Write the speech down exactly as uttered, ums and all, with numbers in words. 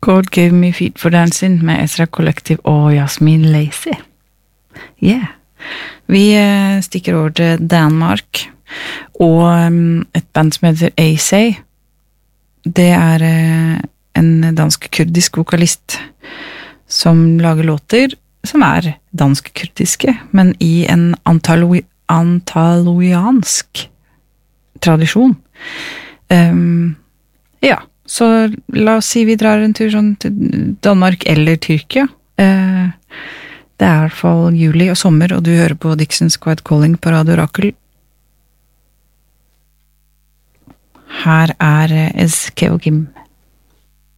God Gave Me Feet for Dancing med Ezra Collective og Jasmine Lacey. Yeah. Vi stikker over til Danmark og et band som heter Asay. Det er en dansk-kurdisk vokalist som lager låter som er dansk-kurdiske, men i en antalo- antaloiansk tradisjon. Um, ja, så la oss si vi drar en tur sånn til Danmark eller Tyrkia. Uh, det er i hvert fall juli og sommer, og du hører på Dixon's Quiet Calling på Radio Rakel. Her er Ezkeo Kim.